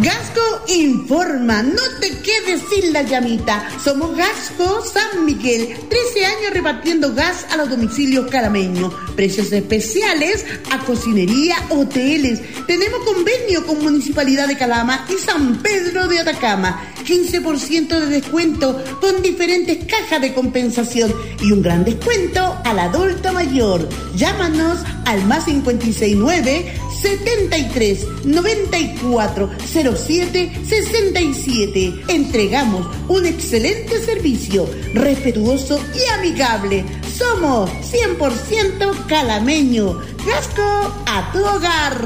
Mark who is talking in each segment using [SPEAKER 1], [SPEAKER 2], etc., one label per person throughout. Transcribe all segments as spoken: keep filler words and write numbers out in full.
[SPEAKER 1] Gasco informa, no te quedes sin la llamita. Somos Gasco San Miguel, trece años repartiendo gas a los domicilios calameños. Precios especiales a cocinería, hoteles. Tenemos convenio con Municipalidad de Calama y San Pedro de Atacama. quince por ciento de descuento con diferentes cajas de compensación y un gran descuento al adulto mayor. Llámanos al más cincuenta y seis nueve setenta y tres noventa y cuatro cero siete sesenta y siete. Entregamos un excelente servicio, respetuoso y amigable. Somos cien por ciento calameño. Gasco a tu hogar.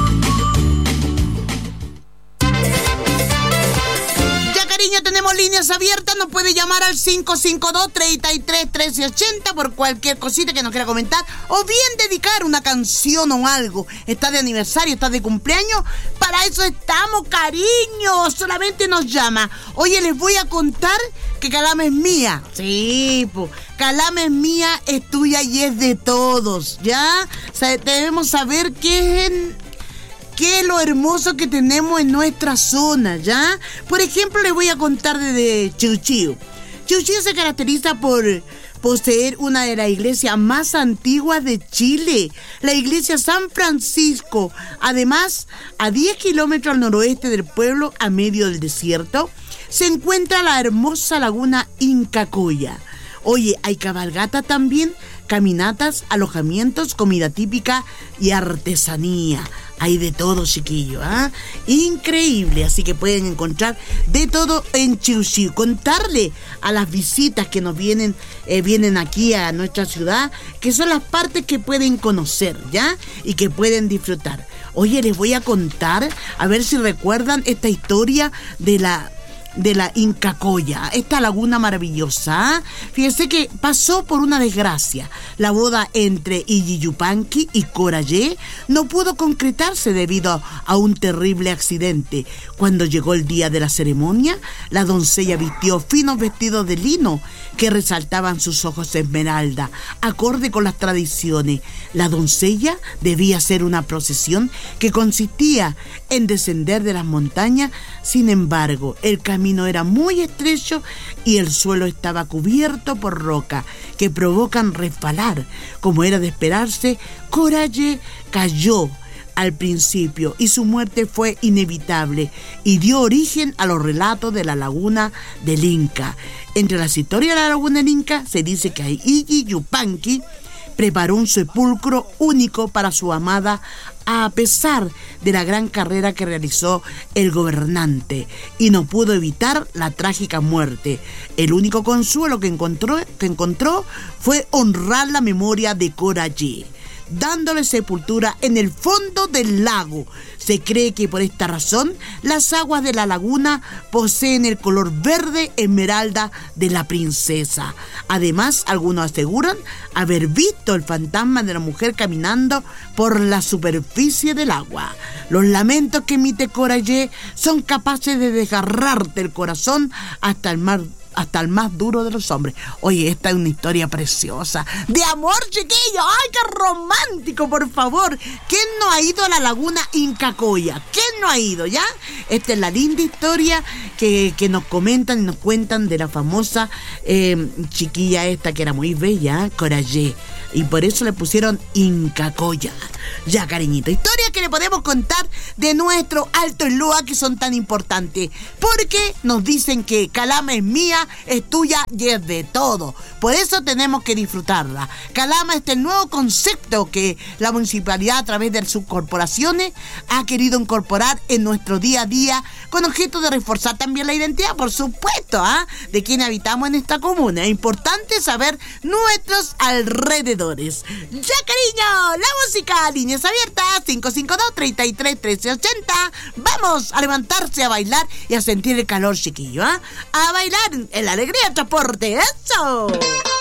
[SPEAKER 2] Tenemos líneas abiertas, nos puede llamar al cinco cinco dos, tres tres, uno tres ocho cero por cualquier cosita que nos quiera comentar o bien dedicar una canción o algo. Está de aniversario, está de cumpleaños, para eso estamos, cariño. Solamente nos llama. Oye, les voy a contar que Calama es mía. Sí, pues, Calama es mía, es tuya y es de todos, ¿ya? O sea, debemos saber qué es en... qué es lo hermoso que tenemos en nuestra zona, ¿ya? Por ejemplo, les voy a contar de, de Chiuchiu. Chiuchiu se caracteriza por poseer una de las iglesias más antiguas de Chile, la iglesia San Francisco. Además, a diez kilómetros al noroeste del pueblo, a medio del desierto, se encuentra la hermosa laguna Incacoya. Oye, hay cabalgata también, caminatas, alojamientos, comida típica y artesanía. Hay de todo, chiquillo, ¿ah? ¿eh? Increíble, así que pueden encontrar de todo en Chiuchiu. Contarle a las visitas que nos vienen, eh, vienen aquí a nuestra ciudad, que son las partes que pueden conocer, ¿ya? Y que pueden disfrutar. Oye, les voy a contar, a ver si recuerdan esta historia de la... de la Incacoya, esta laguna maravillosa. Fíjense que pasó por una desgracia. La boda entre Iji Yupanqui y Corayé no pudo concretarse debido a un terrible accidente. Cuando llegó el día de la ceremonia, la doncella vistió finos vestidos de lino que resaltaban sus ojos esmeralda, acorde con las tradiciones. La doncella debía hacer una procesión que consistía en descender de las montañas. Sin embargo, el camino era muy estrecho y el suelo estaba cubierto por roca que provocan resbalar. Como era de esperarse, Corayé cayó al principio y su muerte fue inevitable y dio origen a los relatos de la laguna del Inca. Entre las historias de la laguna del Inca se dice que Iji Yupanqui preparó un sepulcro único para su amada a pesar de la gran carrera que realizó el gobernante y no pudo evitar la trágica muerte. El único consuelo que encontró, que encontró fue honrar la memoria de Corayé, dándole sepultura en el fondo del lago. Se cree que por esta razón las aguas de la laguna poseen el color verde esmeralda de la princesa. Además, algunos aseguran haber visto el fantasma de la mujer caminando por la superficie del agua. Los lamentos que emite Corayé son capaces de desgarrarte el corazón hasta el mar hasta el más duro de los hombres. Oye, esta es una historia preciosa de amor, chiquillo. ¡Ay, qué romántico, por favor! ¿Quién no ha ido a la laguna Incacoya? ¿Quién no ha ido, ya? Esta es la linda historia que, que nos comentan y nos cuentan de la famosa eh, chiquilla esta que era muy bella, Corayé, y por eso le pusieron Incacoya. Ya, cariñito, historias que le podemos contar de nuestro Alto Loa que son tan importantes, porque nos dicen que Calama es mía, es tuya y es de todo. Por eso tenemos que disfrutarla. Calama es el nuevo concepto que la municipalidad a través de sus corporaciones ha querido incorporar en nuestro día a día con objeto de reforzar también la identidad, por supuesto, ¿ah? ¿eh? de quienes habitamos en esta comuna. Es importante saber nuestros alrededores. Ya, cariño, la música, líneas abiertas, cinco cinco dos, tres tres, uno tres ocho cero. Vamos a levantarse, a bailar y a sentir el calor, chiquillo, ¿ah? ¿eh? A bailar en la alegría del transporte. ¡Eso!